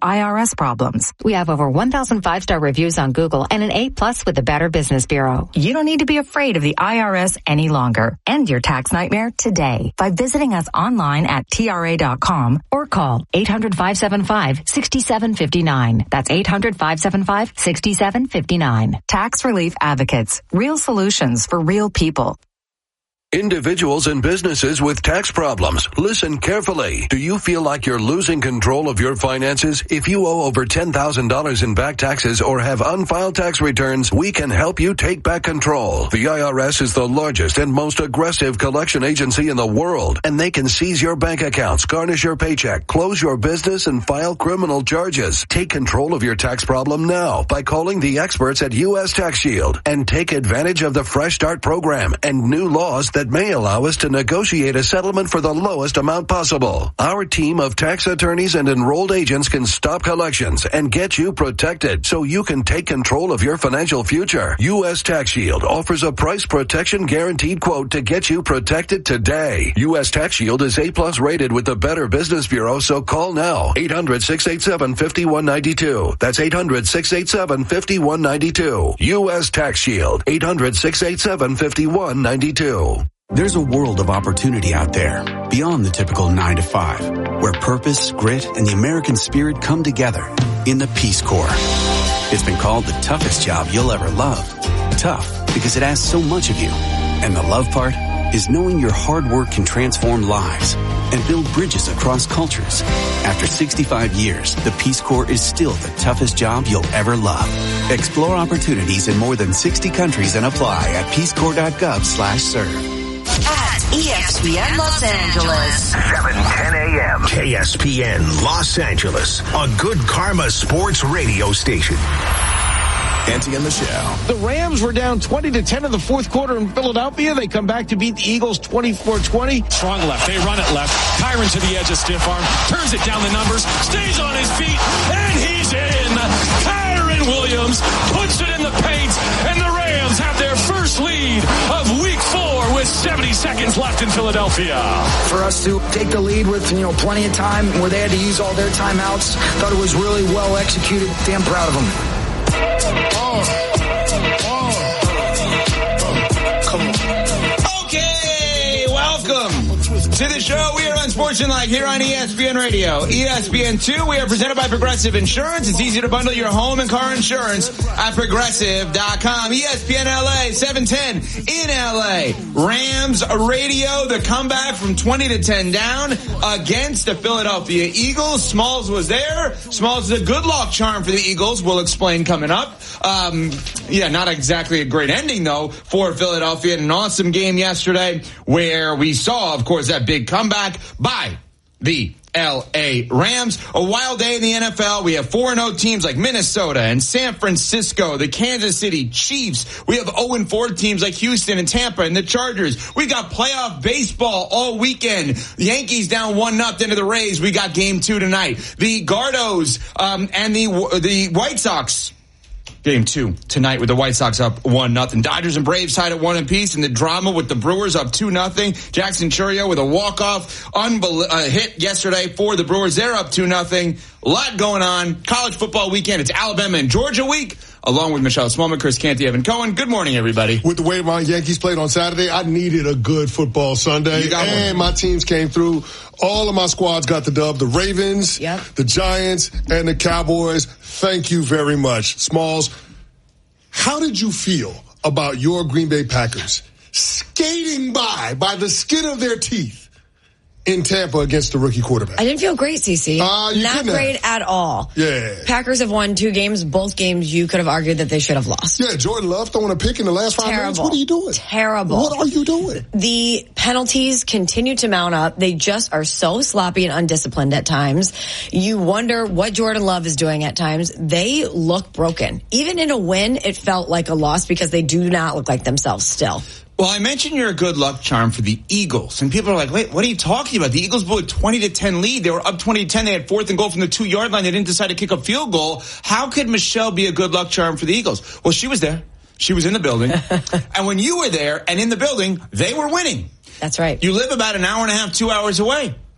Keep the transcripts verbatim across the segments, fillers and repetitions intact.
I R S problems. We have over one thousand five-star reviews on Google and an A plus with the Better Business Bureau. You don't need to be afraid of the I R S any longer. End your tax nightmare today by visiting us online at T R A dot com or call eight hundred, five seven five, six seven five nine. That's eight hundred, five seven five, six seven five nine. Tax Relief Advocates. Real solutions for real people. Individuals and businesses with tax problems, listen carefully. Do you feel like you're losing control of your finances? If you owe over ten thousand dollars in back taxes or have unfiled tax returns, we can help you take back control. The I R S is the largest and most aggressive collection agency in the world, and they can seize your bank accounts, garnish your paycheck, close your business, and file criminal charges. Take control of your tax problem now by calling the experts at U S Tax Shield and take advantage of the Fresh Start program and new laws that may allow us to negotiate a settlement for the lowest amount possible. Our team of tax attorneys and enrolled agents can stop collections and get you protected so you can take control of your financial future. U S Tax Shield offers a price protection guaranteed quote to get you protected today. U S Tax Shield is A plus rated with the Better Business Bureau, so call now. eight hundred, six eight seven, five one nine two. That's eight hundred, six eight seven, five one nine two. U S Tax Shield. eight hundred, six eight seven, five one nine two. There's a world of opportunity out there, beyond the typical nine to five, where purpose, grit, and the American spirit come together in the Peace Corps. It's been called the toughest job you'll ever love. Tough, because it asks so much of you. And the love part is knowing your hard work can transform lives and build bridges across cultures. After sixty-five years, the Peace Corps is still the toughest job you'll ever love. Explore opportunities in more than sixty countries and apply at peacecorps.gov slash serve. At E S P N Los Angeles. seven ten a.m. K S P N Los Angeles, a good karma sports radio station. Ante and Michelle. The Rams were down twenty to ten in the fourth quarter in Philadelphia. They come back to beat the Eagles twenty-four twenty. Strong left. They run it left. Kyron to the edge of stiff arm. Turns it down the numbers. Stays on his feet. And he's in. Kyron Williams puts it in the paint. And the Rams have their first lead of week four with seventy seconds left in Philadelphia. For us to take the lead with, you know, plenty of time where they had to use all their timeouts, thought it was really well executed. Damn proud of them. Okay, welcome to the show. We are on Sportsmanlike here on E S P N Radio. E S P N two, we are presented by Progressive Insurance. It's easy to bundle your home and car insurance at progressive dot com. E S P N L A, seven ten in L A. Rams radio, the comeback from twenty to ten down against the Philadelphia Eagles. Smalls was there. Smalls is a good luck charm for the Eagles. We'll explain coming up. Um, yeah, not exactly a great ending, though, for Philadelphia. An awesome game yesterday where we saw, of course, that big comeback by the L A Rams. A wild day in the N F L. We have four and oh teams like Minnesota and San Francisco, the Kansas City Chiefs. We have oh and four teams like Houston and Tampa and the Chargers. We got playoff baseball all weekend. The Yankees down one nothing to the Rays. We got game two tonight. The Gardos um, and the the White Sox. Game two tonight with the White Sox up one nothing. Dodgers and Braves tied at one apiece, and the drama with the Brewers up two nothing. Jackson Chourio with a walk-off unbel- uh, hit yesterday for the Brewers. They're up two nothing. A lot going on. College football weekend. It's Alabama and Georgia week. Along with Michelle Smallman, Chris Canty, Evan Cohen. Good morning, everybody. With the way my Yankees played on Saturday, I needed a good football Sunday. And my teams came through. All of my squads got the dub. The Ravens, yep. the Giants, and the Cowboys. Thank you very much. Smalls, how did you feel about your Green Bay Packers skating by, by the skin of their teeth, in Tampa against the rookie quarterback? I didn't feel great, Cece. Uh, you Not great have. at all. Yeah. Packers have won two games. Both games you could have argued that they should have lost. Yeah, Jordan Love throwing a pick in the last five Terrible. minutes. What are you doing? Terrible. What are you doing? The penalties continue to mount up. They just are so sloppy and undisciplined at times. You wonder what Jordan Love is doing at times. They look broken. Even in a win, it felt like a loss because they do not look like themselves still. Well, I mentioned you're a good luck charm for the Eagles. And people are like, wait, what are you talking about? The Eagles blew a twenty to ten lead. They were up twenty to ten. They had fourth and goal from the two-yard line. They didn't decide to kick a field goal. How could Michelle be a good luck charm for the Eagles? Well, she was there. She was in the building. And when you were there and in the building, they were winning. That's right. You live about an hour and a half, two hours away.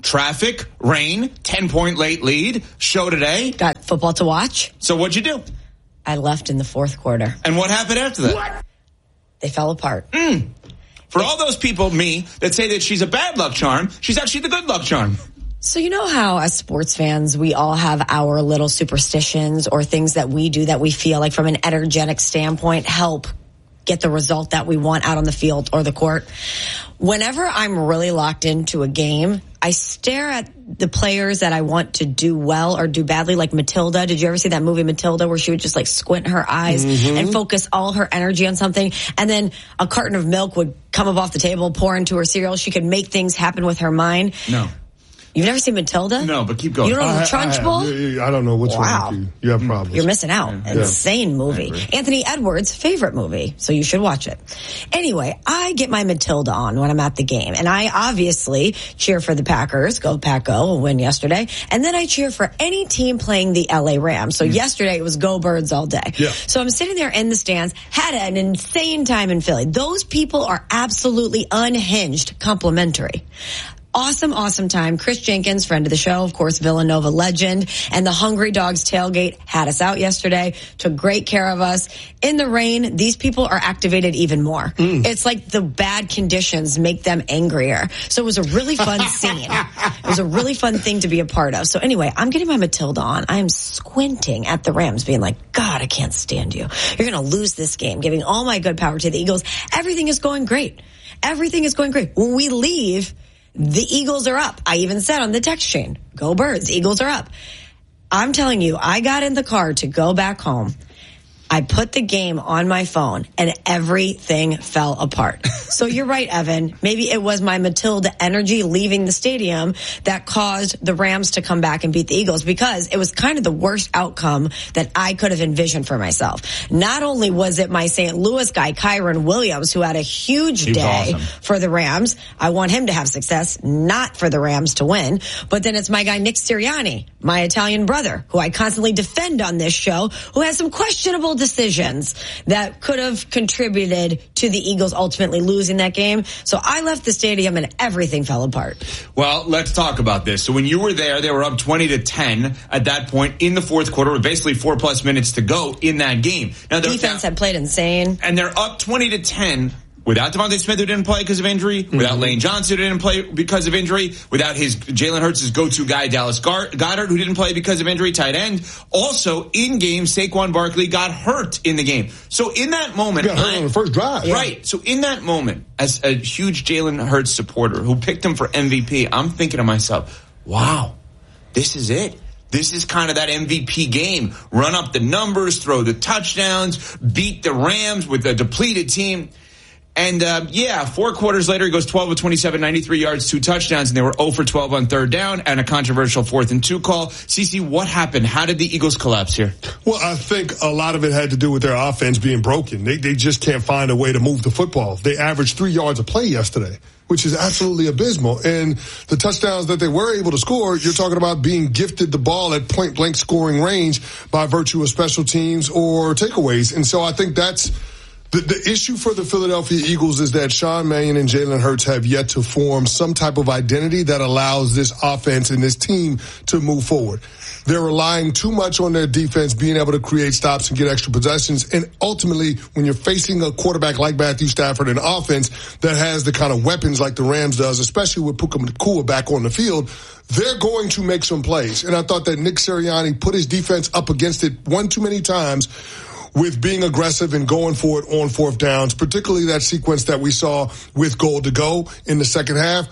traffic, rain, ten-point late lead, show today. Got football to watch. So what'd you do? I left in the fourth quarter. And what happened after that? What? They fell apart. Mm. For all those people, me, that say that she's a bad luck charm, she's actually the good luck charm. So you know how as sports fans, we all have our little superstitions or things that we do that we feel like from an energetic standpoint help get the result that we want out on the field or the court. Whenever I'm really locked into a game, I stare at the players that I want to do well or do badly, like Matilda. Did you ever see that movie Matilda where she would just like squint her eyes mm-hmm. and focus all her energy on something? And then a carton of milk would come up off the table, pour into her cereal. She could make things happen with her mind. No. You've never seen Matilda? No, but keep going. You don't know the Trunchbull? I, I, I don't know what's wow. wrong with you. You have problems. You're missing out. Yeah. Insane movie. Anthony Edwards' favorite movie, so you should watch it. Anyway, I get my Matilda on when I'm at the game, and I obviously cheer for the Packers. Go Pack Go, win yesterday. And then I cheer for any team playing the L A Rams. So mm. yesterday it was Go Birds all day. Yeah. So I'm sitting there in the stands, had an insane time in Philly. Those people are absolutely unhinged, complimentary. Awesome, awesome time. Chris Jenkins, friend of the show, of course, Villanova legend, and the Hungry Dogs tailgate had us out yesterday, took great care of us. In the rain, these people are activated even more. Mm. It's like the bad conditions make them angrier. So it was a really fun scene. It was a really fun thing to be a part of. So anyway, I'm getting my Matilda on. I am squinting at the Rams, being like, God, I can't stand you. You're going to lose this game, giving all my good power to the Eagles. Everything is going great. Everything is going great. When we leave, the Eagles are up. I even said on the text chain, go Birds, Eagles are up. I'm telling you, I got in the car to go back home. I put the game on my phone and everything fell apart. So you're right, Evan. Maybe it was my Matilda energy leaving the stadium that caused the Rams to come back and beat the Eagles, because it was kind of the worst outcome that I could have envisioned for myself. Not only was it my Saint Louis guy, Kyron Williams, who had a huge day awesome. for the Rams. I want him to have success, not for the Rams to win. But then it's my guy, Nick Sirianni, my Italian brother, who I constantly defend on this show, who has some questionable decisions that could have contributed to the Eagles ultimately losing that game. So I left the stadium and everything fell apart. Well, let's talk about this. So when you were there, they were up twenty to ten at that point in the fourth quarter with basically four plus minutes to go in that game. Now, defense had played insane. And they're up twenty to ten. Without Devontae Smith, who didn't play because of injury, mm-hmm. without Lane Johnson, who didn't play because of injury, without his Jalen Hurts' go-to guy, Dallas Goedert, who didn't play because of injury, tight end. Also, in game, Saquon Barkley got hurt in the game. So in that moment, he got hurt I, on the first drive, right? Yeah. So in that moment, as a huge Jalen Hurts supporter who picked him for M V P, I'm thinking to myself, "Wow, this is it." This is kind of that M V P game. Run up the numbers, throw the touchdowns, beat the Rams with a depleted team. And, uh, yeah, four quarters later, he goes twelve of twenty-seven, ninety-three yards, two touchdowns, and they were zero for twelve on third down and a controversial fourth and two call. Cece, what happened? How did the Eagles collapse here? Well, I think a lot of it had to do with their offense being broken. They, they just can't find a way to move the football. They averaged three yards a play yesterday, which is absolutely abysmal. And the touchdowns that they were able to score, you're talking about being gifted the ball at point-blank scoring range by virtue of special teams or takeaways. And so I think that's The, the issue for the Philadelphia Eagles is that Sean Mannion and Jalen Hurts have yet to form some type of identity that allows this offense and this team to move forward. They're relying too much on their defense being able to create stops and get extra possessions. And ultimately, when you're facing a quarterback like Matthew Stafford, an offense that has the kind of weapons like the Rams does, especially with Puka Nacua back on the field, they're going to make some plays. And I thought that Nick Sirianni put his defense up against it one too many times with being aggressive and going for it on fourth downs, particularly that sequence that we saw with goal to go in the second half.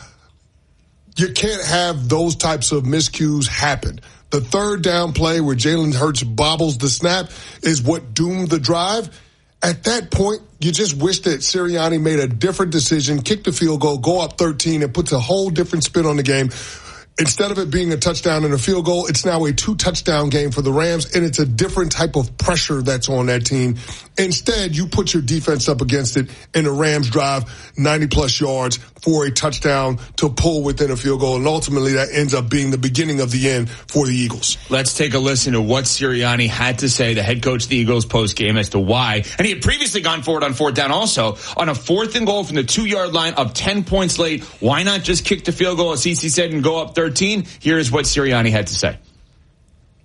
You can't have those types of miscues happen. The third down play where Jalen Hurts bobbles the snap is what doomed the drive. At that point, you just wish that Sirianni made a different decision, kick the field goal, go up thirteen, and puts a whole different spin on the game. Instead of it being a touchdown and a field goal, it's now a two-touchdown game for the Rams, and it's a different type of pressure that's on that team. Instead, you put your defense up against it, and the Rams drive ninety-plus yards for a touchdown to pull within a field goal, and ultimately that ends up being the beginning of the end for the Eagles. Let's take a listen to what Sirianni had to say, the head coach of the Eagles post-game, as to why. And he had previously gone forward on fourth down also. On a fourth and goal from the two-yard line, up ten points late, why not just kick the field goal, as Cece said, and go up thirteen? thirteen. Here's what Sirianni had to say.